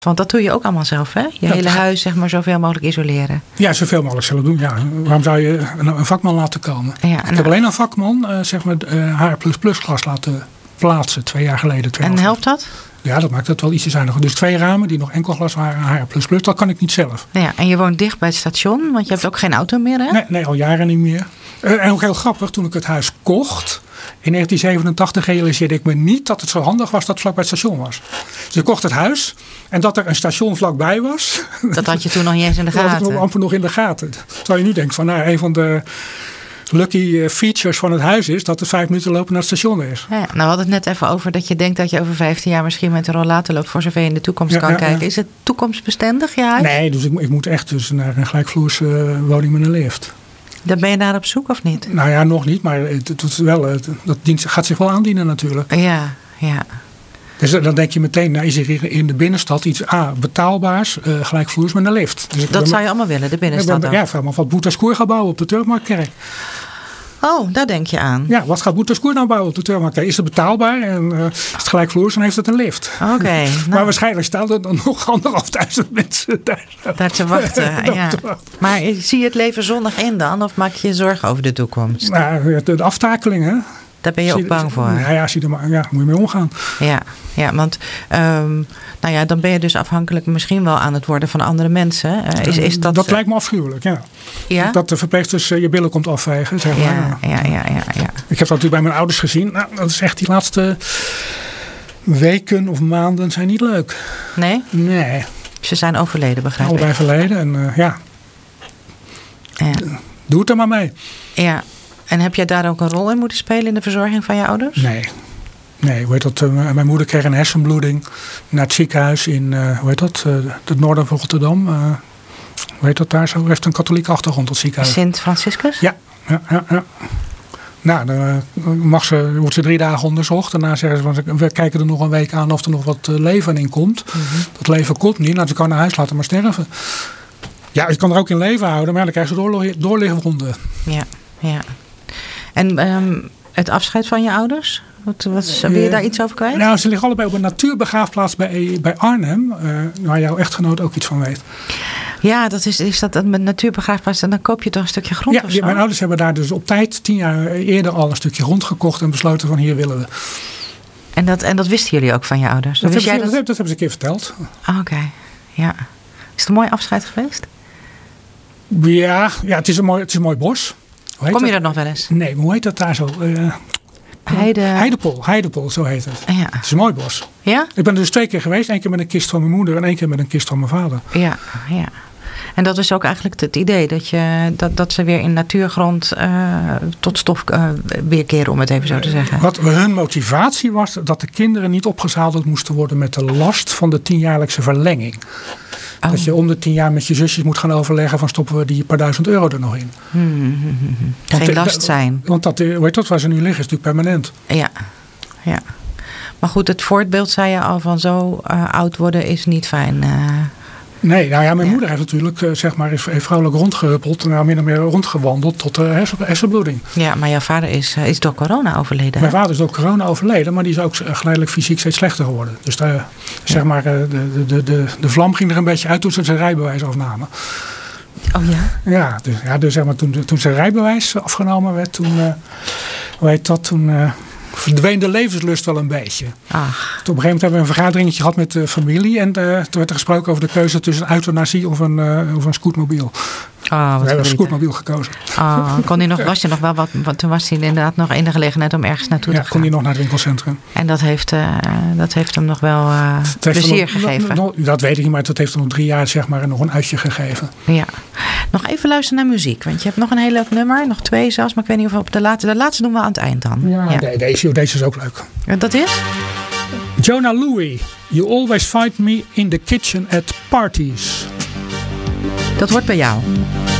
Want dat doe je ook allemaal zelf, hè? Je hele huis, zeg maar, zoveel mogelijk isoleren. Ja, zoveel mogelijk zullen doen. Ja. Waarom zou je een vakman laten komen? Ja, ik heb alleen een vakman, zeg maar, HR++ glas laten plaatsen 2 jaar geleden. En helpt dat? Ja, dat maakt het wel ietsje zuiniger. Dus 2 ramen die nog enkel glas waren, HR++, dat kan ik niet zelf. Ja, en je woont dicht bij het station, want je hebt ook geen auto meer, hè? Nee, al jaren niet meer. En ook heel grappig, toen ik het huis kocht, in 1987 realiseerde ik me niet dat het zo handig was dat het vlak bij het station was. Dus ik kocht het huis en dat er een station vlakbij was. Dat had je toen nog niet eens in de gaten. Dat had ik nog amper nog in de gaten. Terwijl je nu denkt van, nou, een van de lucky features van het huis is dat het 5 minuten lopen naar het station is. Ja, nou, we hadden het net even over dat je denkt dat je over 15 jaar misschien met een rollator loopt voor zover je in de toekomst kan kijken. Is het toekomstbestendig, je huis? Nee, dus ik moet echt dus naar een gelijkvloerse woning met een lift. Dan ben je daar op zoek of niet? Nou ja, nog niet, maar dat gaat zich wel aandienen natuurlijk. Ja. Dus dan denk je meteen, nou, is er in de binnenstad iets betaalbaars, gelijkvloers met een lift. Dus dat zou je allemaal willen, de binnenstad dan? Ja, vraag me wat Boetascoer gaat bouwen op de Turkmarktkerk. Oh, daar denk je aan. Ja, wat gaat Boetascoer nou bouwen op de Turkmarktkerk? Is het betaalbaar en is het gelijkvloers, dan heeft het een lift. Oké. Nou. Maar waarschijnlijk staan er dan nog 1.500 mensen daar te wachten. Ja. Maar zie je het leven zonnig in dan? Of maak je je zorgen over de toekomst? Nou, de aftakeling, hè? Daar ben je ook bang voor? Ja, moet je mee omgaan. Ja, want nou ja, dan ben je dus afhankelijk misschien wel aan het worden van andere mensen. Dat lijkt me afschuwelijk, ja. Dat de verpleegsters je billen komt afvegen, zeg maar. Ja. Ik heb dat natuurlijk bij mijn ouders gezien. Nou, dat is echt die laatste weken of maanden zijn niet leuk. Nee? Nee. Ze zijn overleden, begrijp ik. Allebei verleden en doe het er maar mee. Ja. En heb jij daar ook een rol in moeten spelen in de verzorging van je ouders? Nee, hoe heet dat? Mijn moeder kreeg een hersenbloeding naar het ziekenhuis in, het noorden van Rotterdam. Hoe heet dat daar zo? Heeft een katholieke achtergrond, dat ziekenhuis. Sint Franciscus? Ja. Nou, dan wordt ze 3 dagen onderzocht. Daarna zeggen ze, we kijken er nog een week aan of er nog wat leven in komt. Mm-hmm. Dat leven komt niet. Nou, ze kan naar huis laten maar sterven. Ja, je kan er ook in leven houden, maar dan krijgen ze doorligwonden. Ja. En het afscheid van je ouders? Wil je daar iets over kwijt? Nou, ze liggen allebei op een natuurbegraafplaats bij Arnhem. Waar jouw echtgenoot ook iets van weet. Ja, is dat een natuurbegraafplaats en dan koop je toch een stukje grond of zo? Mijn ouders hebben daar dus op tijd 10 jaar eerder al een stukje grond gekocht en besloten van hier willen we. En dat wisten jullie ook van je ouders? Dat hebben ze een keer verteld. Oké. Ja. Is het een mooi afscheid geweest? Ja, het is een mooi bos. Kom je daar nog wel eens? Nee, maar hoe heet dat daar zo? Heidepol, zo heet het. Ja. Het is een mooi bos. Ja? Ik ben er dus 2 keer geweest. 1 keer met een kist van mijn moeder en 1 keer met een kist van mijn vader. Ja. En dat is ook eigenlijk het idee dat ze weer in natuurgrond tot stof weer keren, om het even zo te zeggen. Wat hun motivatie was, dat de kinderen niet opgezadeld moesten worden met de last van de 10-jaarlijkse verlenging. Oh. Dat je om de 10 jaar met je zusjes moet gaan overleggen van stoppen we die paar duizend euro er nog in. Geen last zijn. Want dat waar ze nu liggen is natuurlijk permanent. Ja. Maar goed, het voorbeeld zei je al van zo oud worden is niet fijn. Nee, nou ja, mijn moeder heeft natuurlijk, heeft vrouwelijk rondgehuppeld, min of meer rondgewandeld tot hersenbloeding. Ja, maar jouw vader is door corona overleden. Mijn vader is door corona overleden, maar die is ook geleidelijk fysiek steeds slechter geworden. Dus de vlam ging er een beetje uit toen ze zijn rijbewijs afnamen. Oh ja? Ja, dus zeg maar, toen zijn rijbewijs afgenomen werd, toen verdween de levenslust wel een beetje. Ach. Op een gegeven moment hebben we een vergaderingetje gehad met de familie. En toen werd er gesproken over de keuze tussen een euthanasie of een scootmobiel. We hebben een scootmobiel gekozen. Was je nog wel wat? Toen was hij inderdaad nog in de gelegenheid om ergens naartoe te gaan. Ja, kon hij nog naar het winkelcentrum. En dat heeft hem nog wel plezier gegeven. Dat weet ik niet, maar dat heeft hem nog 3 jaar nog een uitje gegeven. Ja. Nog even luisteren naar muziek. Want je hebt nog een heel leuk nummer. Nog 2 zelfs, maar ik weet niet of we op de laatste doen we aan het eind dan. Ja. Deze is ook leuk. Dat is? Jona Lewie. You always find me in the kitchen at parties. Dat wordt bij jou.